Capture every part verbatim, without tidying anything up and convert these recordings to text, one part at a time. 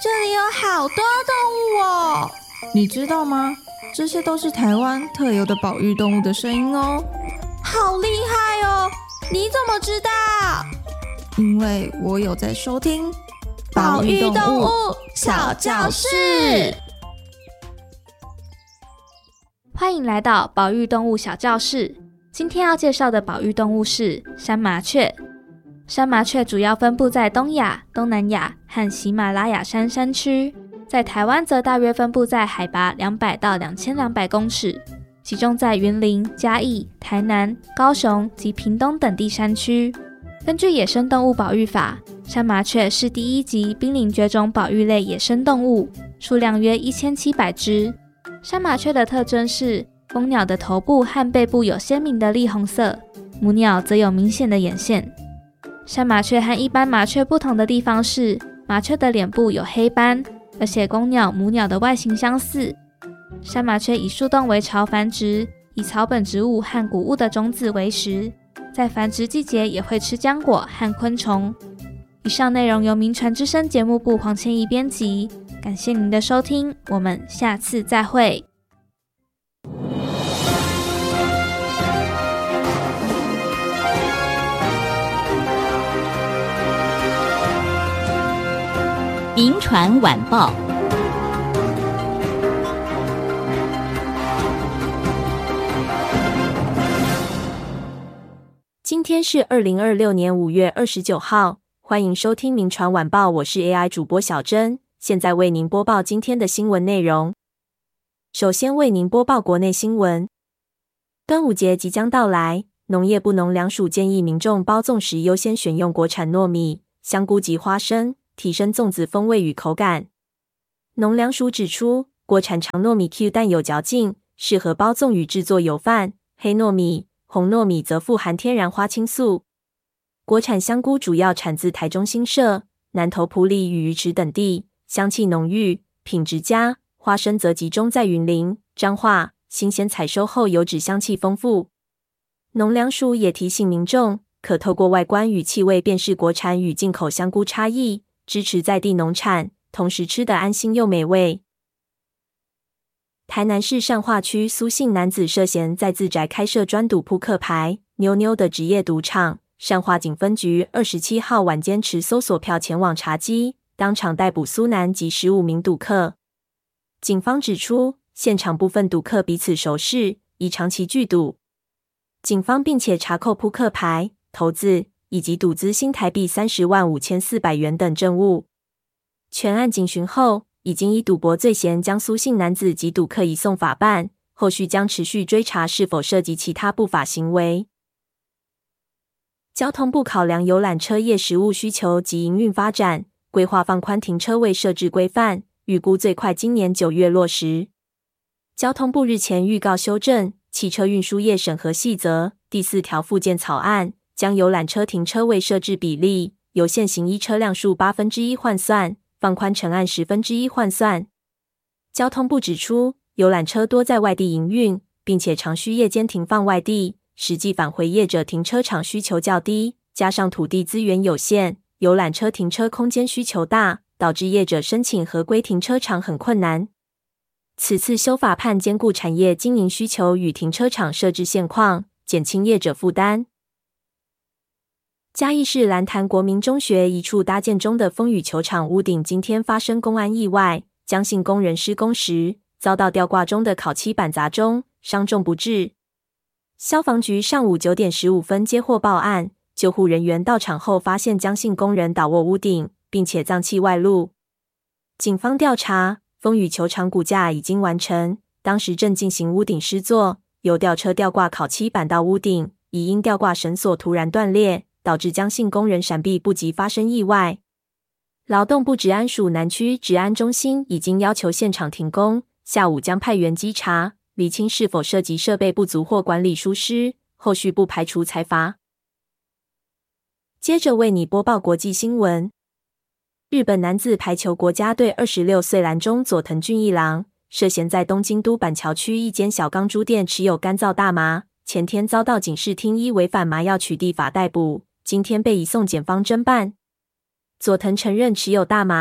这里有好多动物哦！ 你知道吗？这些都是台湾特有的保育动物的声音哦。 好厉害哦！你怎么知道？ 因为我有在收听保育动物小教室。 欢迎来到保育动物小教室。今天要介绍的保育动物是山麻雀。山麻雀主要分布在东亚、东南亚和喜马拉雅山山区，在台湾则大约分布在海拔两百到两千两百公尺，集中在云林、嘉义、台南、高雄及屏东等地山区。根据野生动物保育法，山麻雀是第一级濒临绝种保育类野生动物，数量约一千七百只。山麻雀的特征是公鸟的头部和背部有鲜明的栗红色，母鸟则有明显的眼线。山麻雀和一般麻雀不同的地方是，麻雀的脸部有黑斑，而且公鸟、母鸟的外形相似。山麻雀以树洞为巢繁殖，以草本植物和谷物的种子为食，在繁殖季节也会吃浆果和昆虫。以上内容由名传之声节目部黄千怡编辑，感谢您的收听，我们下次再会。 名传晚报。 今天是二零二六年五月二十九号，欢迎收听名传晚报，我是 A I 主播小珍，现在为您播报今天的新闻内容。首先为您播报国内新闻。端午节即将到来，农业部农粮署建议民众包粽时优先选用国产糯米、香菇及花生，提升粽子风味与口感。农粮署指出，国产长糯米 Q 弹有嚼劲，适合包粽与制作油饭；黑糯米、红糯米则富含天然花青素。国产香菇主要产自台中新社、南投埔里与鱼池等地，香气浓郁，品质佳；花生则集中在云林、彰化，新鲜采收后油脂香气丰富。农粮署也提醒民众，可透过外观与气味辨识国产与进口香菇差异，支持在地农产，同时吃得安心又美味。台南市善化区苏姓男子涉嫌在自宅开设专赌扑克牌妞妞的职业赌场，善化警分局二十七号晚间持搜索票前往查缉，当场逮捕苏男及十五名赌客。警方指出，现场部分赌客彼此熟识，已长期聚赌。警方并且查扣扑克牌、骰子以及赌资新台币三十万五千四百元等证物。全案警询后，已经以赌博罪嫌将苏姓男子及赌客移送法办，后续将持续追查是否涉及其他不法行为。交通部考量游览车业实务需求及营运发展，规划放宽停车位设置规范，预估最快今年九月落实。交通部日前预告修正《汽车运输业审核细则》第四条附件草案，将游览车停车位设置比例由现行依车辆数八分之一换算，放宽成按十分之一换算。交通部指出，游览车多在外地营运，并且常需夜间停放外地，实际返回业者停车场需求较低，加上土地资源有限，游览车停车空间需求大，导致业者申请合规停车场很困难。此次修法盼兼顾产业经营需求与停车场设置现况，减轻业者负担。嘉义市兰潭国民中学一处搭建中的风雨球场屋顶今天发生公安意外，江姓工人施工时遭到吊挂中的烤漆板砸中，伤重不治。消防局上午九点十五分接获报案，救护人员到场后发现江姓工人倒卧屋顶，并且脏器外露。警方调查，风雨球场骨架已经完成，当时正进行屋顶施作，由吊车吊挂烤漆板到屋顶，已因吊挂绳索突然断裂，导致江姓工人闪避不及发生意外。劳动部职安署南区职安中心已经要求现场停工，下午将派员稽查，厘清是否涉及设备不足或管理疏失，后续不排除裁罚。接着为你播报国际新闻。日本男子排球国家队二十六岁篮中佐藤俊一郎涉嫌在东京都板桥区一间小钢珠店持有干燥大麻，前天遭到警视厅依违反麻药取缔法逮捕，今天被移送检方侦办。佐藤承认持有大麻，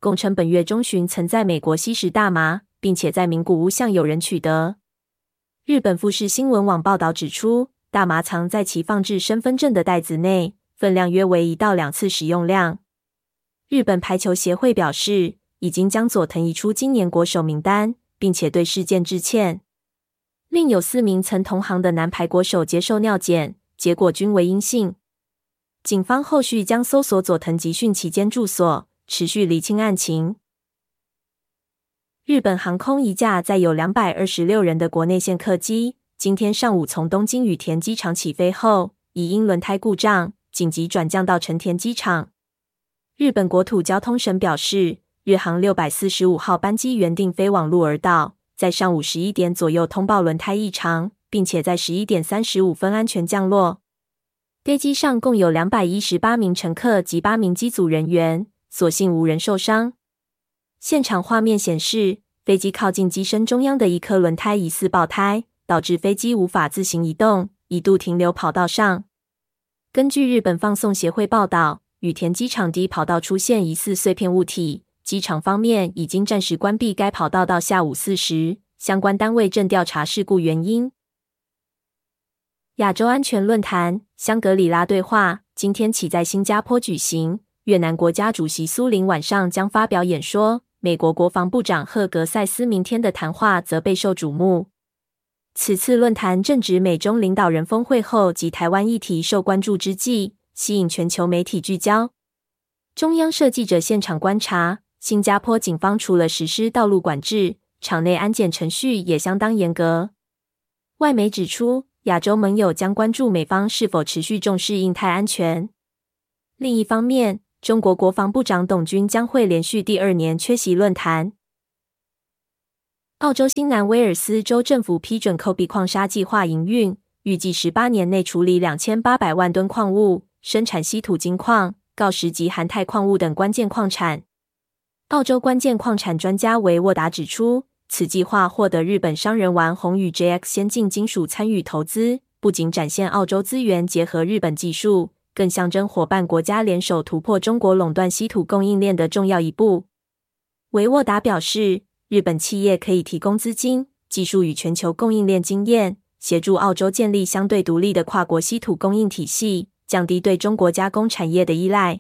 供称本月中旬曾在美国吸食大麻，并且在名古屋向友人取得。日本富士新闻网报道指出，大麻藏在其放置身份证的袋子内，分量约为一到两次使用量。日本排球协会表示，已经将佐藤移出今年国手名单，并且对事件致歉。另有四名曾同行的男排国手接受尿检，结果均为阴性。警方后续将搜索佐藤集训期间住所，持续厘清案情。日本航空一架载有两百二十六人的国内线客机，今天上午从东京羽田机场起飞后，已因轮胎故障，紧急转降到成田机场。日本国土交通省表示，日航六百四十五号班机原定飞往鹿儿岛，在上午十一点左右通报轮胎异常，并且在十一点三十五分安全降落。飞机上共有两百一十八名乘客及八名机组人员，所幸无人受伤。现场画面显示，飞机靠近机身中央的一颗轮胎疑似爆胎，导致飞机无法自行移动，一度停留跑道上。根据日本放送协会报道，羽田机场低跑道出现疑似碎片物体，机场方面已经暂时关闭该跑道到下午四时，相关单位正调查事故原因。亚洲安全论坛香格里拉对话今天起在新加坡举行，越南国家主席苏林晚上将发表演说，美国国防部长赫格塞斯明天的谈话则备受瞩目。此次论坛正值美中领导人峰会后及台湾议题受关注之际，吸引全球媒体聚焦。中央社记者现场观察，新加坡警方除了实施道路管制，场内安检程序也相当严格。外媒指出，亚洲盟友将关注美方是否持续重视印太安全。另一方面，中国国防部长董军将会连续第二年缺席论坛。澳洲新南威尔斯州政府批准科比矿砂计划营运，预计十八年内处理两千八百万吨矿物，生产稀土金矿、锆石及含钛矿物等关键矿产。澳洲关键矿产专家维沃达指出，此计划获得日本商人丸红与 J X 先进金属参与投资，不仅展现澳洲资源结合日本技术，更象征伙伴国家联手突破中国垄断稀土供应链的重要一步。维沃达表示，日本企业可以提供资金、技术与全球供应链经验，协助澳洲建立相对独立的跨国稀土供应体系，降低对中国加工产业的依赖。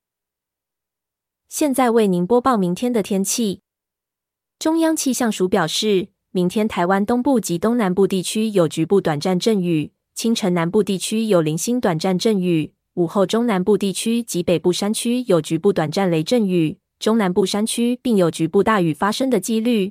现在为您播报明天的天气。中央气象署表示，明天台湾东部及东南部地区有局部短暂阵雨，清晨南部地区有零星短暂阵雨，午后中南部地区及北部山区有局部短暂雷阵雨，中南部山区并有局部大雨发生的几率。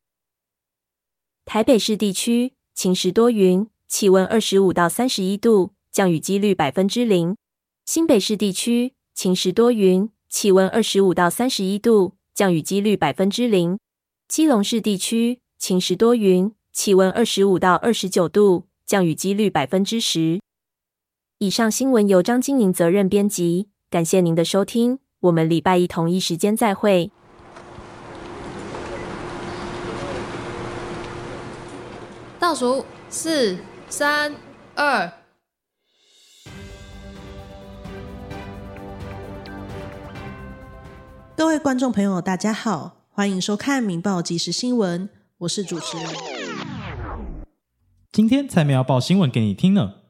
台北市地区晴时多云，气温二十五到三十一度，降雨几率 百分之零。 新北市地区晴时多云，气温二十五到三十一度，降雨几率 百分之零。 基隆市地区晴时多云，气温二十五到二十九度，降雨几率 百分之十。 以上新闻由张金莹责任编辑，感谢您的收听，我们礼拜一同一时间再会。 倒数四、三、二。 各位观众朋友，大家好，欢迎收看《民报即时新闻》，我是主持人。 今天才没要报新闻给你听呢。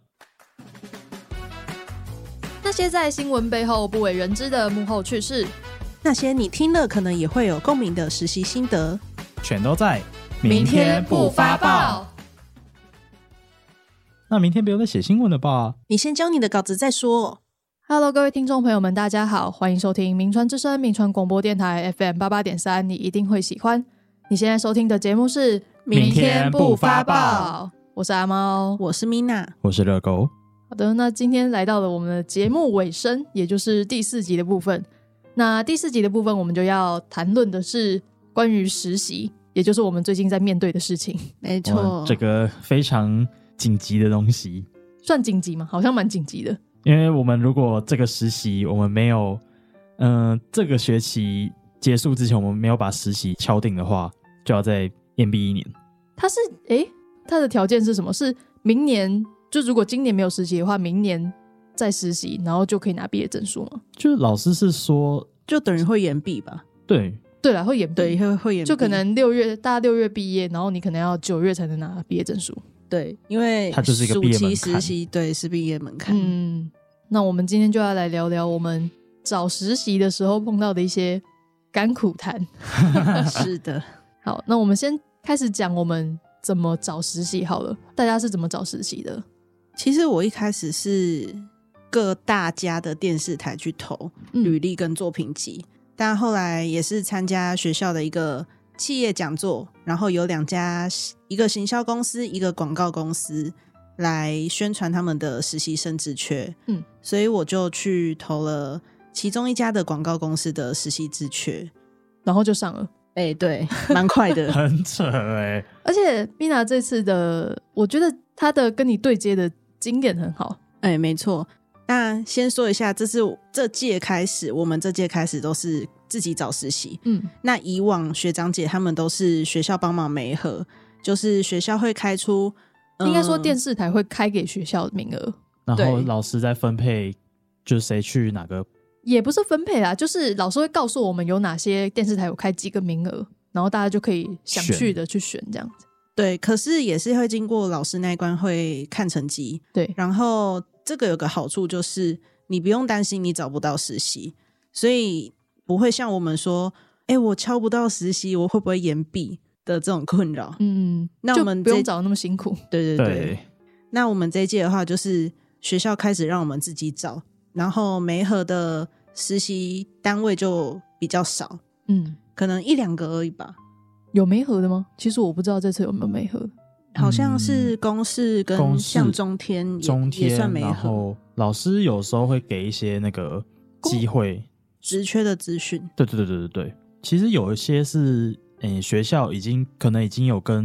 那些在新闻背后不为人知的幕后趣事， 那些你听了可能也会有共鸣的实习心得， 全都在明天不发报。 那明天不用再写新闻了吧？ 你先交你的稿子再说。 Hello， 各位听众朋友们，大家好，欢迎收听民传之声民传广播电台 F M 八八点三，你一定会喜欢。你现在收听的节目是明天不发报， 我是阿猫， 我是 Mina， 我是热狗。 好的，那今天来到了我们的节目尾声，也就是第四集的部分。那第四集的部分，我们就要谈论的是关于实习，也就是我们最近在面对的事情。 没错， 这个非常紧急的东西。 算紧急吗？好像蛮紧急的。 因为我们如果这个实习我们没有嗯、呃，这个学期结束之前我们没有把实习敲定的话，就要再延毕一年。 他是诶他的条件是什么？是明年，就如果今年没有实习的话，明年再实习，然后就可以拿毕业证书吗？ 就是老师是说就等于会延毕吧。 对对啦，会延毕， 对，会会延毕， 就可能六月大家六月毕业，然后你可能要九月才能拿毕业证书。 对，因为它就是一个毕业门槛暑期实习，对，是毕业门槛。 嗯，那我们今天就要来聊聊我们找实习的时候碰到的一些甘苦谈。 是的， 好，那我们先开始讲我们怎么找实习好了。大家是怎么找实习的？ 其实我一开始是各大家的电视台去投履历跟作品集，嗯、但后来也是参加学校的一个企业讲座，然后有两家，一个行销公司，一个广告公司来宣传他们的实习生职缺，嗯，所以我就去投了其中一家的广告公司的实习职缺， 然后就上了。 哎、欸，对，蛮快的， 很扯哎、欸。 而且 Mina 这次的，我觉得她的跟你对接的经验很好。 哎、欸，没错。那先说一下，这是这届开始，我们这届开始都是自己找实习。嗯，那以往学长姐他们都是学校帮忙媒合，就是学校会开出， 呃、应该说电视台会开给学校的名额， 然后老师再分配，就是谁去哪个。 也不是分配啦，就是老师会告诉我们有哪些电视台有开几个名额，然后大家就可以想去的去选这样子。 对，可是也是会经过老师那一关会看成绩。 对， 然后这个有个好处就是你不用担心你找不到实习，所以不会像我们说，哎、欸，我敲不到实习，我会不会延毕的这种困扰。 嗯，那我们不用找那么辛苦。 对对 对, 对。那我们这一届的话，就是学校开始让我们自己找。然后媒合的实习单位就比较少，嗯，可能一两个而已吧。 有媒合的吗？其实我不知道这次有没有媒合， 好像是公视跟像中天 也, 中天也算媒合。 然后老师有时候会给一些那个机会职缺的资讯。 对对对对对对，其实有一些是，诶，学校已经可能已经有跟